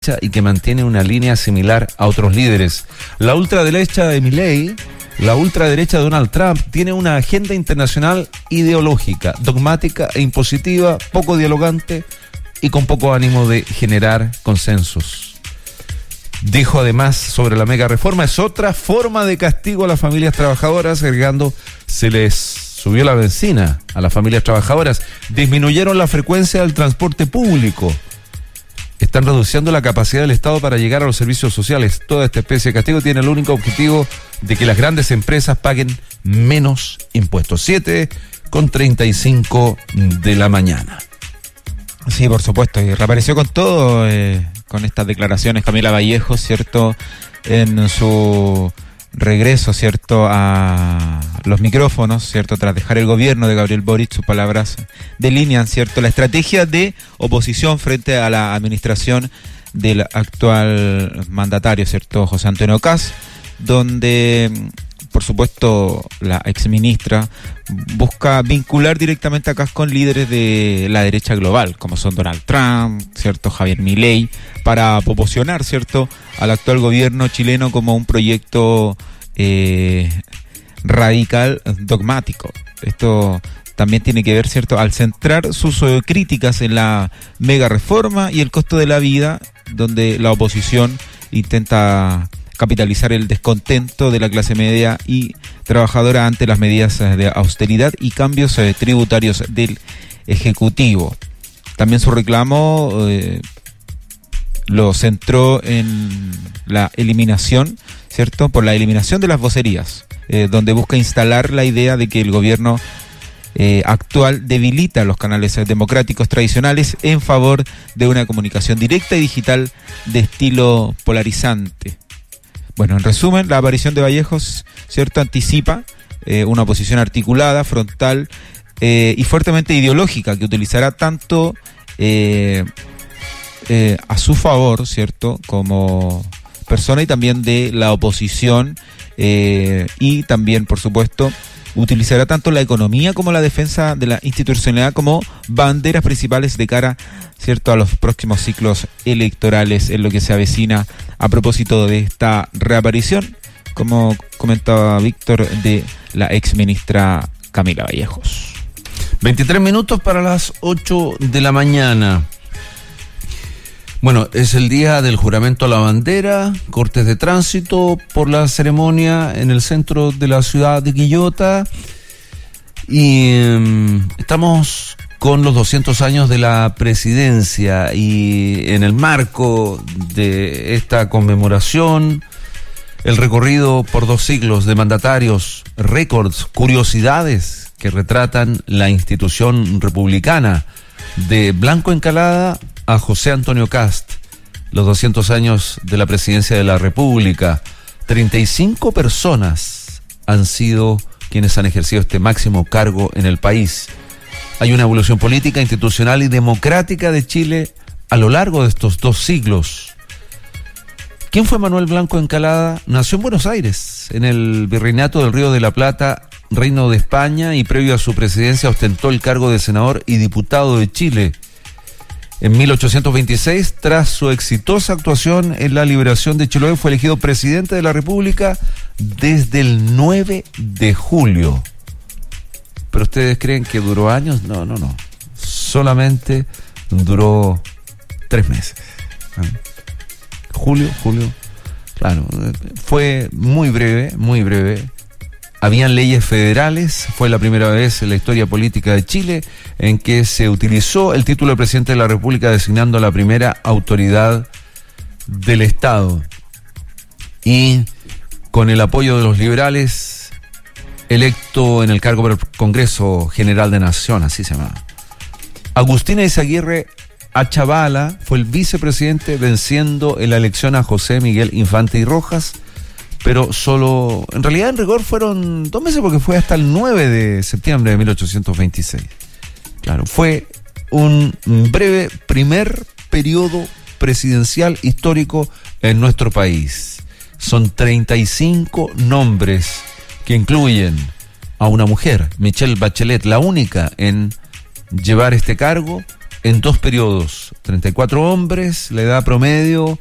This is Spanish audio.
y que mantiene una línea similar a otros líderes. La ultraderecha de Milei, la ultraderecha de Donald Trump, tiene una agenda internacional ideológica, dogmática e impositiva, poco dialogante y con poco ánimo de generar consensos. Dijo además sobre la mega reforma, es otra forma de castigo a las familias trabajadoras, agregando, se les subió la benzina a las familias trabajadoras, disminuyeron la frecuencia del transporte público, están reduciendo la capacidad del Estado para llegar a los servicios sociales. Toda esta especie de castigo tiene el único objetivo de que las grandes empresas paguen menos impuestos. 7:35 de la mañana. Sí, por supuesto, y reapareció con todo, con estas declaraciones Camila Vallejo, ¿cierto?, en su regreso, ¿cierto?, a los micrófonos, ¿cierto?, tras dejar el gobierno de Gabriel Boric. Sus palabras delinean, ¿cierto?, la estrategia de oposición frente a la administración del actual mandatario, ¿cierto?, José Antonio Kast, donde, por supuesto, la exministra busca vincular directamente a Kast con líderes de la derecha global, como son Donald Trump, ¿cierto?, Javier Milei, para proporcionar, ¿cierto?, al actual gobierno chileno como un proyecto radical, dogmático. Esto también tiene que ver, ¿cierto?, al centrar sus críticas en la mega reforma y el costo de la vida, donde la oposición intenta capitalizar el descontento de la clase media y trabajadora ante las medidas de austeridad y cambios tributarios del Ejecutivo. También su reclamo lo centró en la eliminación, ¿cierto?, por la eliminación de las vocerías, donde busca instalar la idea de que el gobierno actual debilita los canales democráticos tradicionales en favor de una comunicación directa y digital de estilo polarizante. Bueno, en resumen, la aparición de Vallejos, ¿cierto?, anticipa una oposición articulada, frontal y fuertemente ideológica, que utilizará tanto a su favor, ¿cierto?, como persona, y también de la oposición, y también, por supuesto, utilizará tanto la economía como la defensa de la institucionalidad como banderas principales de cara, ¿cierto?, a los próximos ciclos electorales, en lo que se avecina a propósito de esta reaparición, como comentaba Víctor, de la exministra Camila Vallejos. 23 minutos para las 8 de la mañana. Bueno, es el día del juramento a la bandera, cortes de tránsito por la ceremonia en el centro de la ciudad de Quillota, y estamos con los 200 años de la presidencia, y en el marco de esta conmemoración, el recorrido por 2 siglos de mandatarios, récords, curiosidades que retratan la institución republicana, de Blanco Encalada a José Antonio Kast, los 200 años de la presidencia de la República. 35 personas han sido quienes han ejercido este máximo cargo en el país. Hay una evolución política, institucional y democrática de Chile a lo largo de estos 2 siglos. ¿Quién fue Manuel Blanco Encalada? Nació en Buenos Aires, en el Virreinato del Río de la Plata, Reino de España, y previo a su presidencia ostentó el cargo de senador y diputado de Chile. En 1826, tras su exitosa actuación en la liberación de Chiloé, fue elegido presidente de la República desde el 9 de julio. ¿Pero ustedes creen que duró años? No. Solamente duró 3 meses. Julio, claro, fue muy breve. Habían leyes federales, fue la primera vez en la historia política de Chile en que se utilizó el título de presidente de la República designando a la primera autoridad del Estado. Y con el apoyo de los liberales, electo en el cargo por el Congreso General de Nación, así se llama. Agustina Izaguirre Achavala fue el vicepresidente, venciendo en la elección a José Miguel Infante y Rojas, pero solo, en realidad en rigor fueron 2 meses, porque fue hasta el 9 de septiembre de 1826. Claro, fue un breve primer periodo presidencial histórico en nuestro país. Son 35 nombres que incluyen a una mujer, Michelle Bachelet, la única en llevar este cargo, en 2 periodos. 34 hombres, la edad promedio